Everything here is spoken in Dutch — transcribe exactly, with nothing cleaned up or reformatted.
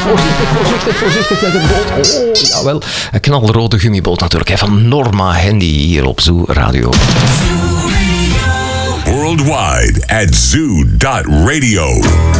Voorzichtig, voorzichtig, voorzichtig met het boot. Oh, jawel. Een knalrode gummiboot natuurlijk, hè, van Norma Handy hier op Zoo Radio. Worldwide at zoo dot radio.